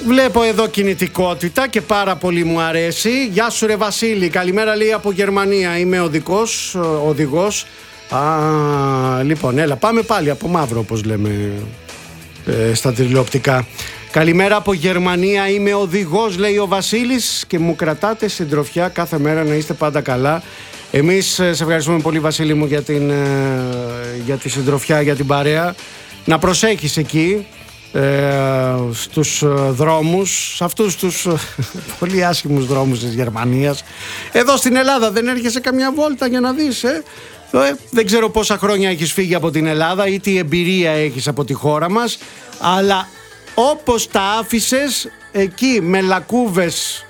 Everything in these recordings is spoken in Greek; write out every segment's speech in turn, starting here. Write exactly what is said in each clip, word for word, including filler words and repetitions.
Βλέπω εδώ κινητικότητα και πάρα πολύ μου αρέσει. Γεια σου ρε Βασίλη, καλημέρα λέει από Γερμανία. Είμαι οδηγός, οδηγός. Α, λοιπόν, έλα πάμε πάλι από μαύρο όπως λέμε ε, στα τηλεοπτικά. Καλημέρα από Γερμανία, είμαι οδηγός λέει ο Βασίλης και μου κρατάτε συντροφιά κάθε μέρα, να είστε πάντα καλά. Εμείς σε ευχαριστούμε πολύ Βασίλη μου για, την, για τη συντροφιά, για την παρέα. Να προσέχεις εκεί ε, στους δρόμους, σε αυτούς τους πολύ άσχημους δρόμους της Γερμανίας. Εδώ στην Ελλάδα δεν έρχεσαι καμιά βόλτα για να δεις ε? Ε, δεν ξέρω πόσα χρόνια έχεις φύγει από την Ελλάδα ή τι εμπειρία έχεις από τη χώρα μας, αλλά όπως τα άφησες εκεί με λακκούβες,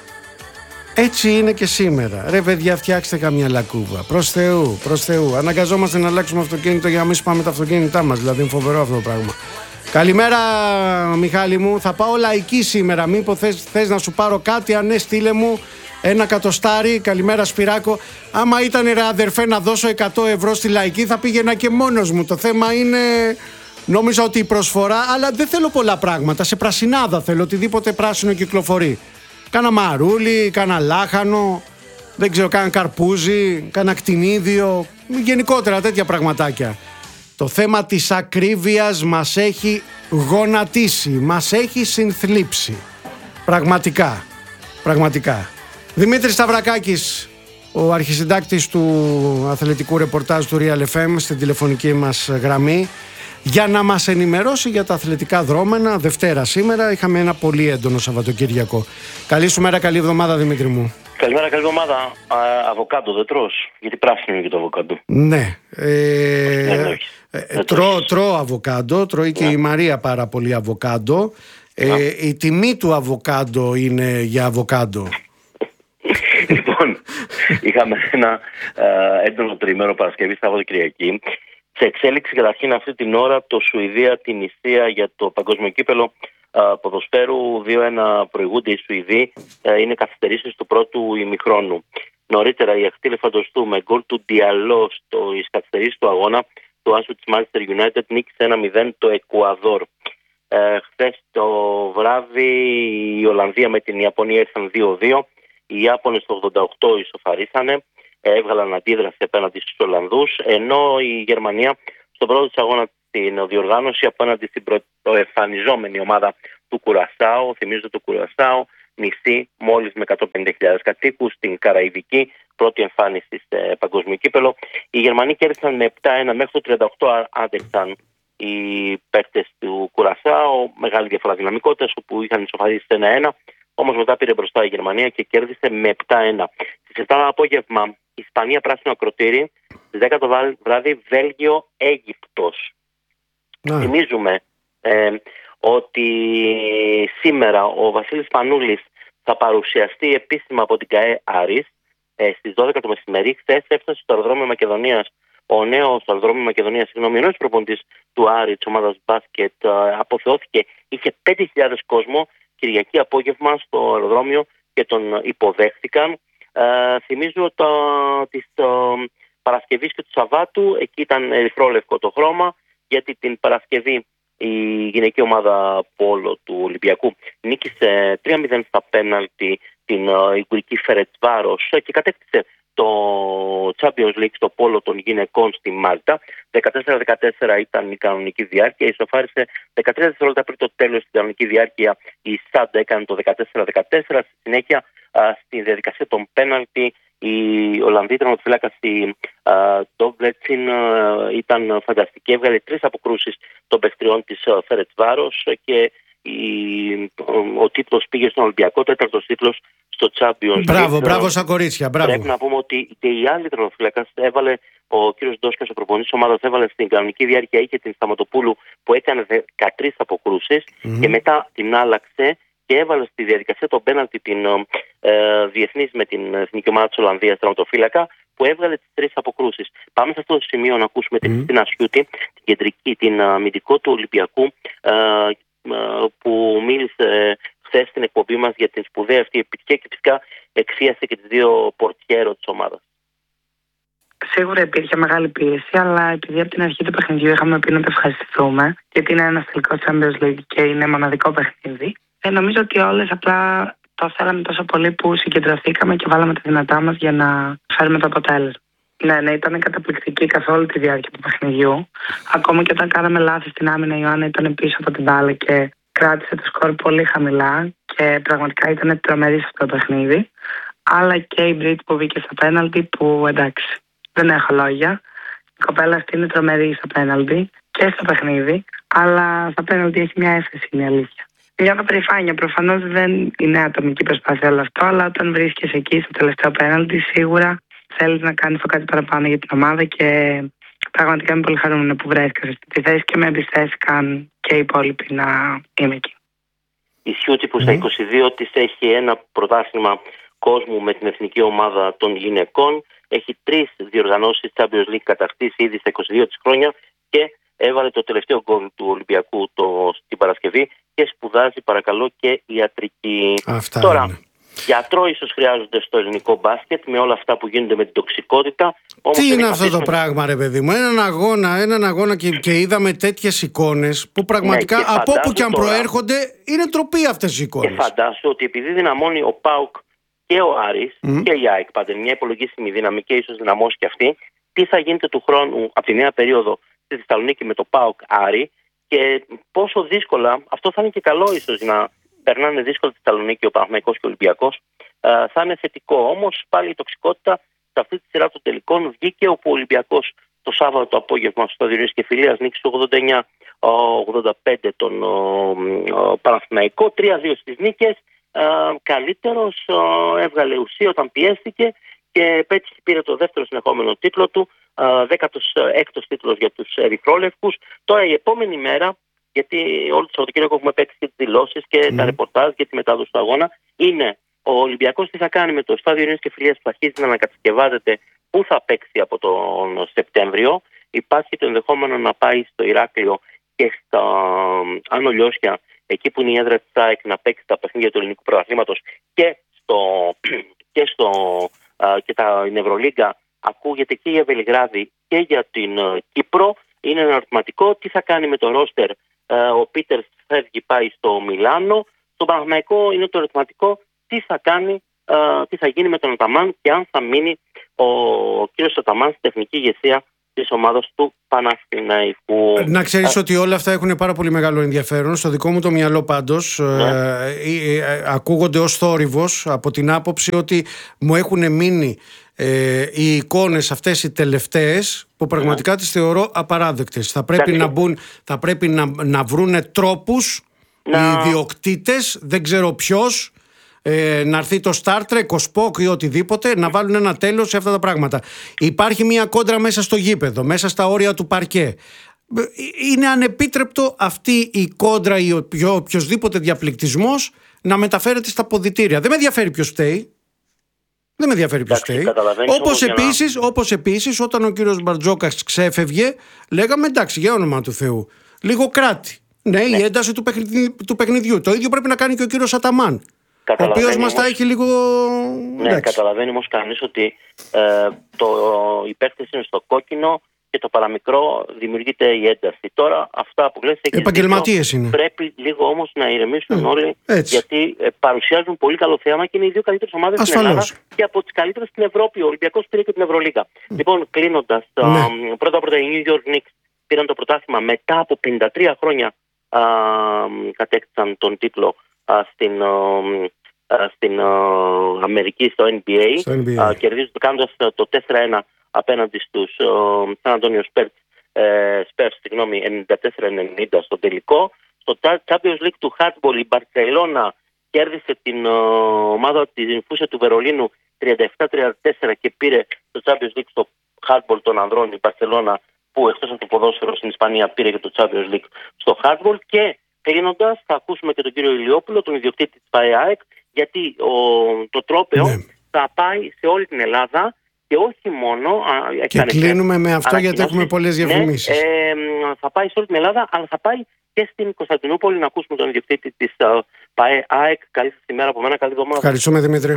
έτσι είναι και σήμερα. Ρε παιδιά, φτιάξτε καμιά λακκούβα. Προς Θεού, προς Θεού. Αναγκαζόμαστε να αλλάξουμε αυτοκίνητο για να μην σπάμε τα αυτοκίνητά μας. Δηλαδή είναι φοβερό αυτό το πράγμα. Καλημέρα Μιχάλη μου. Θα πάω λαϊκή σήμερα. Μήπως θες, θες να σου πάρω κάτι? Αν ναι, στείλε μου ένα κατοστάρι. Καλημέρα Σπυράκο. Άμα ήταν ρε αδερφέ να δώσω εκατό ευρώ στη λαϊκή, θα πήγαινα και μόνος μου. Το θέμα είναι... Νόμιζα ότι η προσφορά, αλλά δεν θέλω πολλά πράγματα. Σε πρασινάδα θέλω, οτιδήποτε πράσινο κυκλοφορεί. Κάνα μαρούλι, κάνα λάχανο, δεν ξέρω, κάνα καρπούζι, κάνα κτηνίδιο, γενικότερα τέτοια πραγματάκια. Το θέμα της ακρίβειας μας έχει γονατίσει, μας έχει συνθλίψει. Πραγματικά, πραγματικά. Δημήτρης Σταυρακάκης, ο αρχισυντάκτης του αθλητικού ρεπορτάζ του Real εφ εμ, στην τηλεφωνική μας γραμμή, για να μας ενημερώσει για τα αθλητικά δρόμενα. Δευτέρα σήμερα, είχαμε ένα πολύ έντονο Σαββατοκύριακο. Καλή σου μέρα, καλή εβδομάδα Δημήτρη μου. Καλημέρα, καλή εβδομάδα. Α, αβοκάντο δεν τρως? Γιατί πράσινο είναι και το αβοκάντο. Ναι, ε, ε, ε, τρώω, τρώω αβοκάντο, τρώει και ναι. Η Μαρία πάρα πολύ αβοκάντο. ε, Η τιμή του αβοκάντο είναι για αβοκάντο. Λοιπόν, είχαμε ένα ε, έντονο τριήμερο Παρασκευή Σαββατοκυριακή. Σε εξέλιξη καταρχήν αυτή την ώρα το Σουηδία-Τινησία για το παγκόσμιο κύπελο uh, ποδοσφαίρου. δύο ένα προηγούνται οι Σουηδοί, uh, είναι καθυστερήσεις του πρώτου ημιχρόνου. Νωρίτερα η Αχτήλε Φαντοστού με γκολ του Διαλό στις καθυστερήσεις του αγώνα του άσου της Manchester United νίκησε ένα μηδέν το Εκουαδόρ. Uh, χθες το βράδυ η Ολλανδία με την Ιαπωνία ήρθαν δύο δύο. Οι Ιάπωνες το ογδόντα οκτώ ισοφαρίσανε. Έβγαλαν αντίδραση απέναντι στους Ολλανδούς, ενώ η Γερμανία στον πρώτο της αγώνα την διοργάνωση απέναντι στην πρωτοεμφανιζόμενη ομάδα του Κουρασάου. Θυμίζω το Κουρασάου, νησί μόλις με εκατόν πενήντα χιλιάδες κατοίκους, στην Καραϊβική, πρώτη εμφάνιση σε παγκόσμιο κύπελο. Οι Γερμανοί κέρδισαν με επτά ένα, μέχρι το τριάντα οκτώ άντεξαν οι παίκτες του Κουρασάου, μεγάλη διαφορά δυναμικότητας, όπου είχαν ισοφαρίσει ένα ένα. Όμως μετά πήρε μπροστά η Γερμανία και κέρδισε με επτά ένα. Στις επτά το απόγευμα Ισπανία πράσινο ακροτήρι, στις δέκα το βράδυ Βέλγιο-Αίγυπτος. Ναι. Θυμίζουμε ε, ότι σήμερα ο Βασίλης Πανούλης θα παρουσιαστεί επίσημα από την ΚΑΕ Άρης ε, στις δώδεκα το μεσημέρι. Χθες έφτασε στο αεροδρόμιο Μακεδονίας, ο νέος αεροδρόμιο Μακεδονίας, συγγνώμη, ο νέος προπονητής του Άρη, της ομάδας μπάσκετ, ε, αποθεώθηκε, είχε πέντε χιλιάδες κόσμο Κυριακή απόγευμα στο αεροδρόμιο και τον υποδέχθηκαν. Uh, θυμίζω το, της το, Παρασκευής και του Σαββάτου, εκεί ήταν ερυθρόλευκο το χρώμα, γιατί την Παρασκευή η γυναική ομάδα πόλο του Ολυμπιακού νίκησε τρία μηδέν στα πέναλτι την Ιγκουρική Φερετσβάρος και κατέκτησε το Champions League στο πόλο των γυναικών στη Μάλτα. δεκατέσσερα δεκατέσσερα ήταν η κανονική διάρκεια, ισοφάρισε δεκατρία δευτερόλεπτα πριν το τέλος στην κανονική διάρκεια. Η Σάντα έκανε το δεκατέσσερα δεκατέσσερα. Στη συνέχεια, στη διαδικασία των πέναλτι, η Ολλανδή τερματοφύλακας η Ντόμπλετσιν ήταν φανταστική. Έβγαλε τρεις αποκρούσεις των παιχτριών της Φερετσβάρος και η, ο τίτλος πήγε στον Ολυμπιακό, τέταρτος τίτλος στο Champions League. Μπράβο, μπράβο στα κορίτσια. Μπράβο. Πρέπει να πούμε ότι και η άλλη τερματοφύλακας έβαλε, ο κύριος Ντόσκας, ο προπονητής της ομάδας, έβαλε στην κανονική διάρκεια, είχε την Σταματοπούλου που έκανε δεκατρείς αποκρούσεις mm-hmm. και μετά την άλλαξε και έβαλε στη διαδικασία τον πέναλτι την ε, διεθνής με την εθνική ομάδα της Ολλανδίας τερματοφύλακα, που έβγαλε τις τρεις αποκρούσεις. Πάμε σε αυτό το σημείο να ακούσουμε mm. την Χριστίνα Σιούτη, την κεντρική, την αμυντικό του Ολυμπιακού, ε, ε, που μίλησε χθες στην εκπομπή μας για την σπουδαία αυτή επιτυχία και φυσικά εξίασε και τις δύο πορτιέρο της ομάδας. Σίγουρα υπήρχε μεγάλη πίεση, αλλά επειδή από την αρχή του παιχνιδιού είχαμε πει να το ευχαριστηθούμε, γιατί είναι ένα τελικό Champions League και είναι μοναδικό παιχνίδι, Ε, νομίζω ότι όλες απλά το θέλαμε τόσο πολύ που συγκεντρωθήκαμε και βάλαμε τα δυνατά μας για να φέρουμε το αποτέλεσμα. Ναι, ναι, ήταν καταπληκτική καθ' όλη τη διάρκεια του παιχνιδιού. Ακόμα και όταν κάναμε λάθη στην άμυνα, η Ιωάννα ήταν πίσω από την μπάλα και κράτησε το σκορ πολύ χαμηλά και πραγματικά ήταν τρομερή σε αυτό το παιχνίδι. Αλλά και η Μπρίτ που μπήκε στα πέναλτι, που εντάξει, δεν έχω λόγια. Η κοπέλα αυτή είναι τρομερή στα πέναλτι και στο παιχνίδι, αλλά στα πέναλτι έχει μια έφεση, είναι η αλήθεια. Νιώθω περηφάνεια. Προφανώς δεν είναι ατομική προσπάθεια όλο αυτό, αλλά όταν βρίσκεσαι εκεί στο τελευταίο πέναλτι, σίγουρα θέλεις να κάνεις το κάτι παραπάνω για την ομάδα και πραγματικά είμαι πολύ χαρούμενη που βρέθηκα σε αυτή τη θέση και με εμπιστεύτηκαν και οι υπόλοιποι να είμαι εκεί. Η Σιούτσι που στα είκοσι δύο της έχει ένα πρωτάθλημα κόσμου με την εθνική ομάδα των γυναικών, έχει τρεις διοργανώσεις Champions League κατακτήσει ήδη στα είκοσι δύο της χρόνια και έβαλε το τελευταίο γκολ του Ολυμπιακού το, την Παρασκευή και σπουδάζει παρακαλώ και ιατρική. Αυτά Τώρα, είναι. Γιατρό ίσως χρειάζονται στο ελληνικό μπάσκετ με όλα αυτά που γίνονται με την τοξικότητα. Όμως τι είναι αυτό καθίσουμε... το πράγμα, ρε παιδί μου? Έναν αγώνα, έναν αγώνα και, και είδαμε τέτοιες εικόνες που πραγματικά ναι, από όπου και αν τώρα, προέρχονται είναι ντροπή αυτές οι εικόνες. Και φαντάσου ότι επειδή δυναμώνει ο ΠΑΟΚ και ο Άρης mm. και η ΑΕΚ, πάντα μια υπολογίσιμη δύναμη και ίσως δυναμώσει και αυτή, τι θα γίνεται του χρόνου από τη νέα περίοδο στη Θεσσαλονίκη με το ΠΑΟΚ Άρη και πόσο δύσκολα, αυτό θα είναι και καλό ίσως να περνάνε δύσκολα στη Θεσσαλονίκη ο Παναθηναϊκός και ο Ολυμπιακός, ε, θα είναι θετικό. Όμως πάλι η τοξικότητα σε αυτή τη σειρά των τελικών βγήκε, όπου ο Ολυμπιακός το Σάββατο το απόγευμα στο Διονύσης και Φιλίας νίκησε ογδόντα εννιά ογδόντα πέντε τον Παναθηναϊκό, τρία δύο στις νίκες. Ε, καλύτερος, ε, έβγαλε ουσία όταν πιέστηκε και έτσι πήρε το δεύτερο συνεχόμενο τίτλο του, ε, δέκατος έκτος τίτλος για τους ερυθρόλευκους. Τώρα η επόμενη μέρα, γιατί όλο το Σαββατοκύριακο έχουμε παίξει και τις δηλώσεις και mm. τα ρεπορτάζ και τη μετάδοση του αγώνα, είναι ο Ολυμπιακός τι θα κάνει με το στάδιο Ειρήνης και Φιλίας που θα αρχίσει να ανακατασκευάζεται, πού θα παίξει από τον Σεπτέμβριο. Υπάρχει το ενδεχόμενο να πάει στο Ηράκλειο και στα Άνω Λιώσια, εκεί που είναι η έδρα της ΑΕΚ, να παίξει τα παιχνίδια του ελληνικού πρωταθλήματος και, στο, και, στο, και τα Ευρωλίγκα. Ακούγεται και για Βελιγράδι και για την Κύπρο. Είναι ένα ερωτηματικό τι θα κάνει με το ρόστερ. Ο Πίτερς φεύγει, πάει στο Μιλάνο. Στο Παναθηναϊκό είναι το ερωτηματικό τι θα κάνει, τι θα γίνει με τον Αταμάν και αν θα μείνει ο κύριος Αταμάν στη τεχνική ηγεσία της ομάδας του Παναθηναϊκού. Να ξέρεις ότι όλα αυτά έχουν πάρα πολύ μεγάλο ενδιαφέρον. Στο δικό μου το μυαλό πάντως ναι. ε, ε, ακούγονται ως θόρυβος, από την άποψη ότι μου έχουν μείνει ε, οι εικόνες αυτές οι τελευταίες που πραγματικά ναι. τις θεωρώ απαράδεκτες. Θα πρέπει να, μπουν, θα πρέπει να, να βρούνε τρόπους να... οι ιδιοκτήτες, δεν ξέρω ποιος, Ε, να έρθει το Star Trek, ο Spock ή οτιδήποτε, να βάλουν ένα τέλος σε αυτά τα πράγματα. Υπάρχει μια κόντρα μέσα στο γήπεδο, μέσα στα όρια του παρκέ. Είναι ανεπίτρεπτο αυτή η κόντρα ή ο οποιοσδήποτε διαπληκτισμός να μεταφέρεται στα ποδητήρια. Δεν με ενδιαφέρει ποιος φταίει. Δεν με ενδιαφέρει ποιος φταίει. Όπως επίσης, να... όπως επίσης όταν ο κύριος Μπαρτζόκας ξέφευγε, λέγαμε εντάξει, για όνομα του Θεού, λίγο κράτη. Ναι, ναι. η ένταση του, παιχνιδι... του παιχνιδιού. Το ίδιο πρέπει να κάνει και ο κύριος Αταμάν. Ο οποίος μας τα έχει λίγο... Ναι, εντάξει. Καταλαβαίνει όμως κανείς ότι ε, το, οι παίκτες είναι στο κόκκινο και το παραμικρό δημιουργείται η ένταση. Τώρα αυτά που λες... Επαγγελματίες είναι. Πρέπει λίγο όμως να ηρεμήσουν mm, όλοι, έτσι. γιατί ε, παρουσιάζουν πολύ καλό θέαμα και είναι οι δύο καλύτερες ομάδες στην Ελλάδα και από τις καλύτερες στην Ευρώπη. Ο Ολυμπιακός πήρε και την Ευρωλίγα. Mm. Λοιπόν, κλείνοντας, ναι. πρώτα πρώτα οι New York Knicks πήραν το πρωτάθλημα μετά από πενήντα τρία χρόνια, α, κατέκτησαν τον τίτλο α, στην... Α, στην α, Αμερική στο N B A, στο N B A. Α, κερδίζοντας, κάνοντας το τέσσερα ένα απέναντι στους Σαν Αντώνιο Σπέρς, Σπέρς ενενήντα τέσσερα ενενήντα στο τελικό. Στο Champions League του Hardball η Μπαρσελόνα κέρδισε την α, ομάδα της Φούσα του Βερολίνου τριάντα επτά τριάντα τέσσερα και πήρε το Champions League στο Hardball των ανδρών η Μπαρσελόνα, που εκτός από το ποδόσφαιρο στην Ισπανία πήρε και το Champions League στο Hardball. Και κλείνοντας θα ακούσουμε και τον κύριο Ηλιόπουλο, τον ιδιοκτήτη της ΠΑΕΑΕΚ, γιατί ο, το τρόπαιο ναι. θα πάει σε όλη την Ελλάδα και όχι μόνο... Και κλείνουμε με αυτό γιατί έχουμε πολλές διαφημίσεις. Ναι, ε, θα πάει σε όλη την Ελλάδα, αλλά θα πάει και στην Κωνσταντινούπολη να ακούσουμε τον ιδιοκτήτη της uh, ΠΑΕΑΕΚ. Καλή σας ημέρα από μένα, καλή εβδομάδα. Ευχαριστούμε Δημήτρη.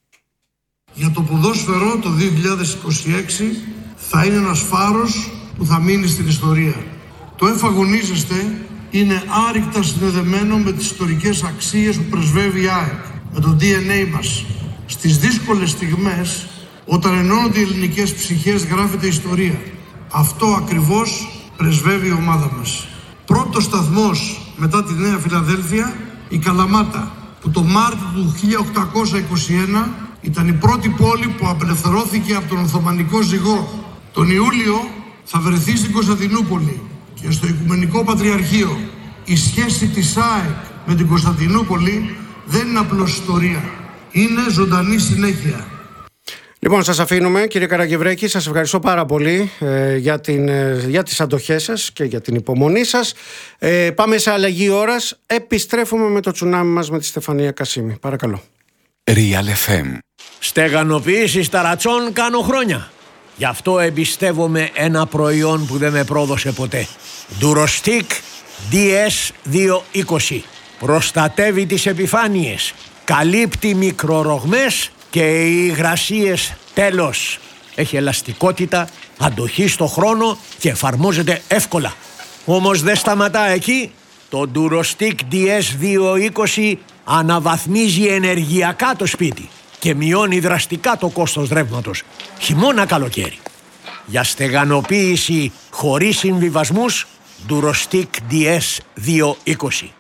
Για το ποδόσφαιρο το δύο χιλιάδες είκοσι έξι θα είναι ένας φάρος που θα μείνει στην ιστορία. Το εμφαγωνίζεστε είναι άρρηκτα συνδεδεμένο με τις ιστορικές αξίες που πρεσβεύει η ΑΕΚ, με το ντι εν έι μας. Στις δύσκολες στιγμές, όταν ενώνονται οι ελληνικές ψυχές, γράφεται ιστορία. Αυτό ακριβώς πρεσβεύει η ομάδα μας. Πρώτος σταθμός μετά τη Νέα Φιλαδέλφια, η Καλαμάτα, που το Μάρτιο του χίλια οκτακόσια είκοσι ένα ήταν η πρώτη πόλη που απελευθερώθηκε από τον Οθωμανικό ζυγό. Τον Ιούλιο θα βρεθεί στην Κωνσταντινούπολη και στο Οικουμενικό Πατριαρχείο. Η σχέση της ΑΕΚ με την Κωνσταντινούπολη δεν είναι απλώς ιστορία. Είναι ζωντανή συνέχεια. Λοιπόν, σας αφήνουμε, κύριε Καραγευρέκη. Σας ευχαριστώ πάρα πολύ ε, για, την, ε, για τις αντοχές σας και για την υπομονή σας. Ε, πάμε σε αλλαγή ώρας. Επιστρέφουμε με το τσουνάμι μας με τη Στεφανία Κασίμη. Παρακαλώ. Real εφ εμ. Στεγανοποίηση ταρατσών κάνω χρόνια. Γι' αυτό εμπιστεύομαι ένα προϊόν που δεν με πρόδωσε ποτέ. Durostic ντι ες διακόσια είκοσι. Προστατεύει τις επιφάνειες, καλύπτει μικρορογμές και οι υγρασίες τέλος. Έχει ελαστικότητα, αντοχή στο χρόνο και εφαρμόζεται εύκολα. Όμως δεν σταματά εκεί. Το Durostic ντι ες διακόσια είκοσι αναβαθμίζει ενεργειακά το σπίτι και μειώνει δραστικά το κόστος ρεύματος, χειμώνα καλοκαίρι. Για στεγανοποίηση χωρίς συμβιβασμούς, Durostic ντι ες διακόσια είκοσι.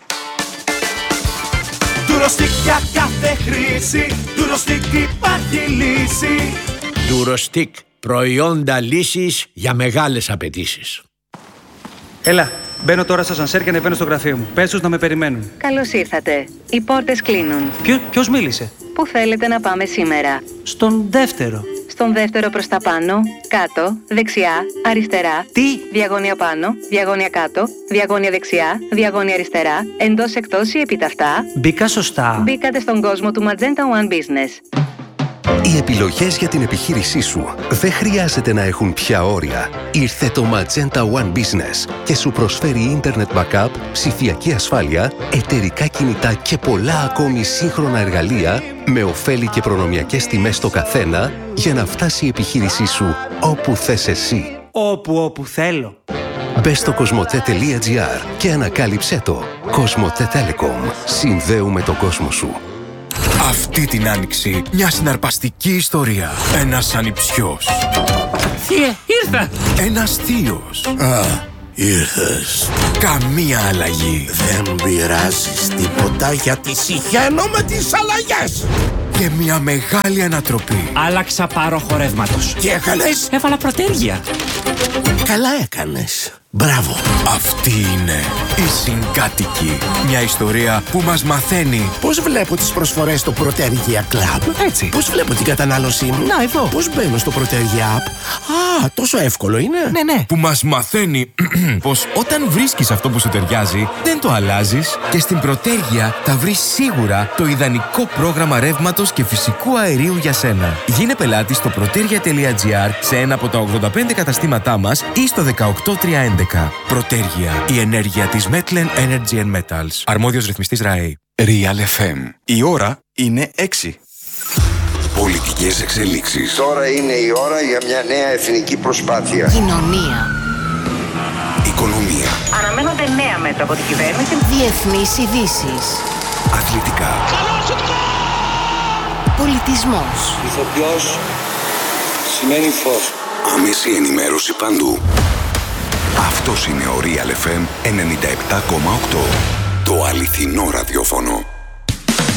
Durostic για κάθε χρήση, Durostic υπάρχει λύση. Durostic, προϊόντα λύσης για μεγάλες απαιτήσεις. Έλα, μπαίνω τώρα στο ασανσέρ και ανεβαίνω στο γραφείο μου. Πες τους να με περιμένουν. Καλώς ήρθατε. Οι πόρτες κλείνουν. Ποιο, ποιος μίλησε? Πού θέλετε να πάμε σήμερα? Στον δεύτερο. Στον δεύτερο προς τα πάνω, κάτω, δεξιά, αριστερά. Τι? Διαγώνια πάνω, διαγώνια κάτω, διαγώνια δεξιά, διαγώνια αριστερά, εντός εκτός ή επιταυτά. Μπήκα σωστά. Μπήκατε στον κόσμο του Magenta One Business. Οι επιλογές για την επιχείρησή σου δεν χρειάζεται να έχουν πια όρια. Ήρθε το Magenta One Business και σου προσφέρει Internet Backup, ψηφιακή ασφάλεια, εταιρικά κινητά και πολλά ακόμη σύγχρονα εργαλεία με ωφέλη και προνομιακές τιμές στο καθένα για να φτάσει η επιχείρησή σου όπου θες εσύ. Όπου όπου θέλω. Μπες στο κοσμοτέ τελεία τζι άρ και ανακάλυψέ το. Κοσμοτέ Telecom. Συνδέουμε τον κόσμο σου. Αυτή την άνοιξη μια συναρπαστική ιστορία. Ένας ανιψιός. Θείε, ήρθα! Ένας θείος. Α, ήρθες. Καμία αλλαγή. Δεν πειράζεις τίποτα γιατί συχαίνω με τις αλλαγές. Και μια μεγάλη ανατροπή. Άλλαξα πάροχο ρεύματος. Τι έκανες? Έβαλα προτέρια. Καλά έκανες. Μπράβο. Αυτή είναι η Συγκάτοικη. Μια ιστορία που μας μαθαίνει Πώς βλέπω τις προσφορές στο Protergia Club. Έτσι. Πώς βλέπω την κατανάλωσή μου. Να, εδώ. Πώς μπαίνω στο Protergia App. Α, τόσο εύκολο είναι. Ναι, ναι. που μας μαθαίνει πως όταν βρίσκεις αυτό που σου ταιριάζει, δεν το αλλάζεις και στην Protergia θα βρεις σίγουρα το ιδανικό πρόγραμμα ρεύματος και φυσικού αερίου για σένα. Γίνε πελάτη στο protergia τελεία τζι άρ σε ένα από τα ογδόντα πέντε καταστήματά μας ή στο δεκαοκτώ τριακόσια έντεκα. Protergia, η ενέργεια της Metlen Energy and Metals. Αρμόδιος ρυθμιστής ΡΑΕ. Real εφ εμ. Η ώρα είναι έξι. Πολιτικές εξελίξεις. Τώρα είναι η ώρα για μια νέα εθνική προσπάθεια. Κοινωνία. Οικονομία. Αναμένονται νέα μέτρα από την κυβέρνηση. Διεθνείς ειδήσεις. Αθλητικά. Πολιτισμός. Ηθοποιός σημαίνει φως. Άμεση ενημέρωση παντού. Αυτός είναι ο Real εφ εμ ενενήντα επτά κόμμα οκτώ. Το αληθινό ραδιόφωνο.